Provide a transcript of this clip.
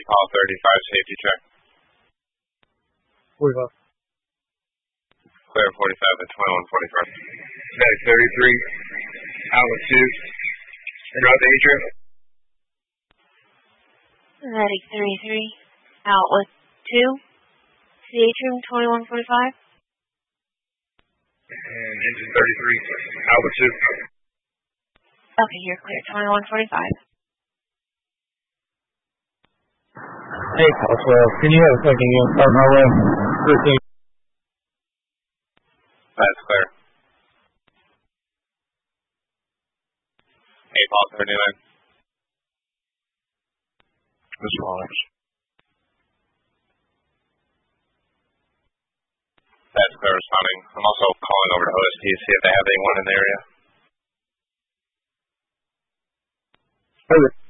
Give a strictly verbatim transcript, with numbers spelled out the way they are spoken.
Paul thirty-five, safety check. forty-five. Clear forty-five at twenty-one forty-five. Medic thirty-three, outlet two. Interrupt Adrian. Medic thirty-three, outlet two. C Atrium twenty-one forty-five. And engine thirty-three, outlet two. Okay, you're clear. twenty-one forty-five. Hey, Coswell, can you have a second unit start my way? thirteen. That's clear. Hey, Paul thirty-nine. This launch. That's clear responding. I'm also calling over to O S T to see if they have anyone in the area. Okay.